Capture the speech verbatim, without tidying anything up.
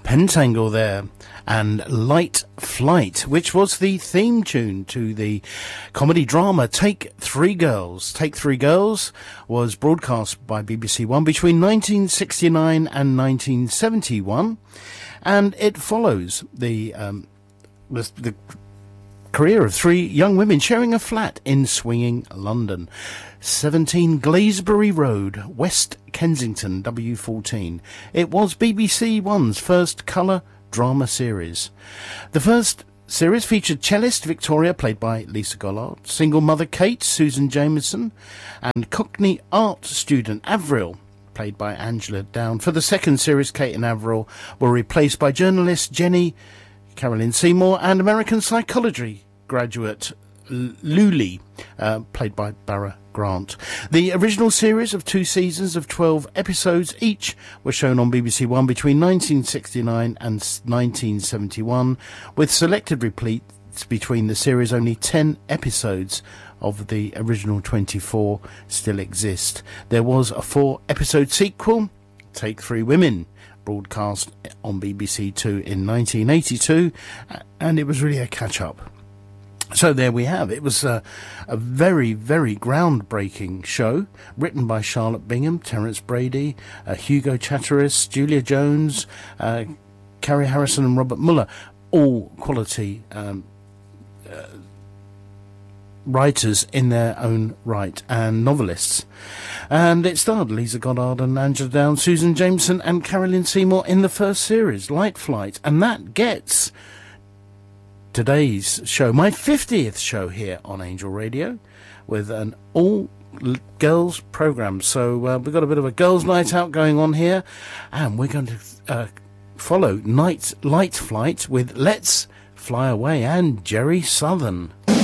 Pentangle there, and Light Flight, which was the theme tune to the comedy drama Take Three Girls. Take Three Girls was broadcast by B B C One between nineteen sixty-nine and nineteen seventy-one, and it follows the um, the, the career of three young women sharing a flat in swinging London. seventeen Glazebury Road, West Kensington, W fourteen. It was B B C One's first colour drama series. The first series featured cellist Victoria, played by Lisa Gollard, single mother Kate, Susan Jameson, and Cockney art student Avril, played by Angela Down. For the second series, Kate and Avril were replaced by journalist Jenny Caroline Seymour and American psychology graduate Luli, uh, played by Barra Grant. The original series of two seasons of twelve episodes each were shown on B B C One between nineteen sixty-nine and nineteen seventy-one, with selected repeats between the series. Only ten episodes of the original twenty-four still exist. There was a four-episode sequel, Take Three Women, broadcast on B B C Two in nineteen eighty-two, and it was really a catch-up. So there we have. It was a, a very, very groundbreaking show, written by Charlotte Bingham, Terence Brady, uh, Hugo Chatteris, Julia Jones, uh, Carrie Harrison and Robert Muller, all quality um, uh, writers in their own right, and novelists. And it starred Lisa Goddard and Angela Down, Susan Jameson and Caroline Seymour in the first series, Light Flight. And that gets today's show, my fiftieth show here on Angel Radio, with an all-girls programme. So uh, we've got a bit of a girls' night out going on here, and we're going to uh, follow Night Light Flight with Let's Fly Away and Jerry Southern.